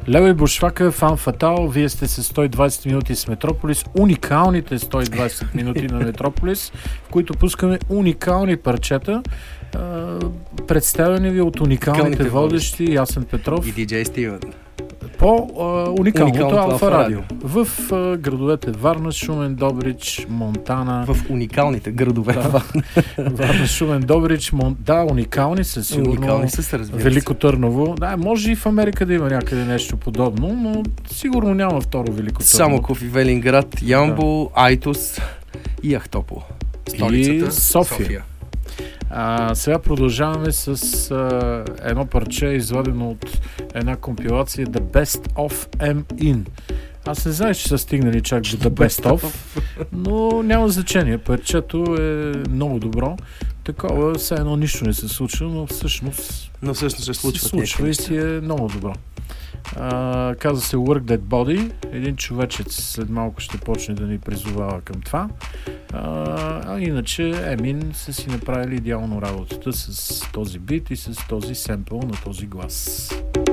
Лео и Бушвака, Фан Фатал, вие сте с 120 минути с Метрополис, уникалните 120 минути на Метрополис, в които пускаме уникални парчета, представени ви от уникалните водещи Ясен Петров и диджей Стивен. По уникалното Алфа Радио. В градовете Варна, Шумен, Добрич, Монтана. В уникалните градове. Да, Варна, Шумен, Добрич, уникални са сигурно. Уникални са, разбира се. Велико Търново. Да, може и в Америка да има някъде нещо подобно, но сигурно няма второ Велико Търново. Самоков и Велинград, Ямбол, Айтос и Ахтопол. Столицата София. Сега продължаваме с едно парче, извадено от една компилация The Best of M In. Аз не знаех, че са стигнали чак до The Best of, но няма значение. Парчето е много добро. Такова, все едно нищо не се случва, но всъщност се случва и си е много добро. Казва се Work That Body. Един човечец след малко ще почне да ни призовава към това. Иначе Емин са си направили идеално работата с този бит и с този семпъл на този глас.